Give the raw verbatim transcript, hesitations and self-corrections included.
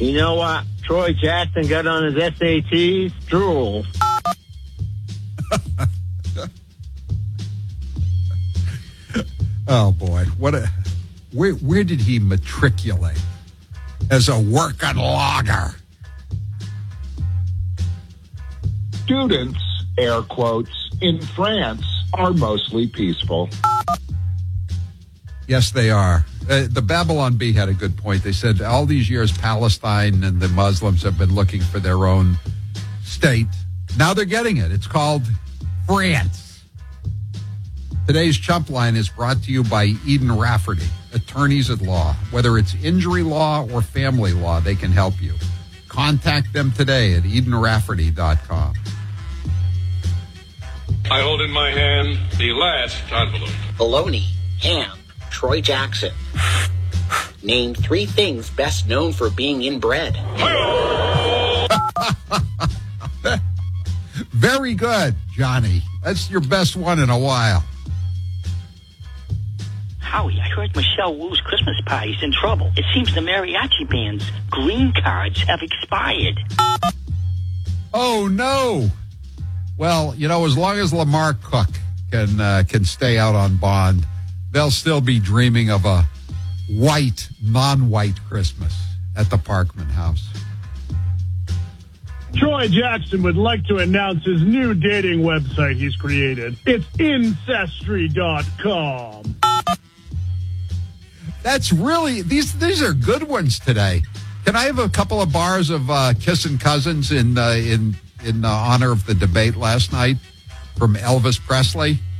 You know what Troy Jackson got on his S A Ts? Drool. Oh, boy. What a... Where, where did he matriculate as a working logger? Students, air quotes, in France are mostly peaceful. Yes, they are. Uh, the Babylon Bee had a good point. They said all these years Palestine and the Muslims have been looking for their own state. Now they're getting it. It's called France. Today's Chump Line is brought to you by Eden Rafferty, attorneys at law. Whether it's injury law or family law, they can help you. Contact them today at eden rafferty dot com. I hold in my hand the last envelope. Bologna, ham, Troy Jackson. Name three things best known for being inbred. Very good, Johnny. That's your best one in a while. Howie, I heard Michelle Wu's Christmas party's in trouble. It seems the mariachi band's green cards have expired. Oh, no. Well, you know, as long as Lamar Cook can uh, can stay out on bond, they'll still be dreaming of a white, non-white Christmas at the Parkman house. Troy Jackson would like to announce his new dating website he's created. It's Ancestry dot com. That's really, these these are good ones today. Can I have a couple of bars of uh, Kissin' Cousins in uh, in in uh, honor of the debate last night from Elvis Presley?